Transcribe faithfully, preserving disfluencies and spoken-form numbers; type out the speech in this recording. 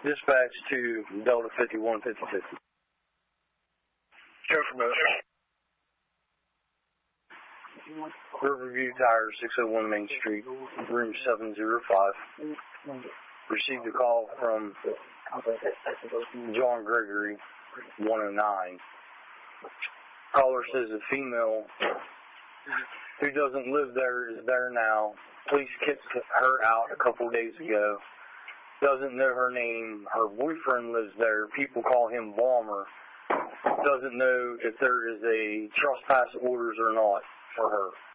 Dispatch to Delta fifty-one fifty fifty. Go from there. Riverview Tire, six oh one Main Street, room seven oh five. Received a call from John Gregory, one oh nine. Caller says a female who doesn't live there is there now. Police kicked her out a couple days ago. Doesn't know her name. Her boyfriend lives there. People call him Balmer. Doesn't know if there is a trespass orders or not for her.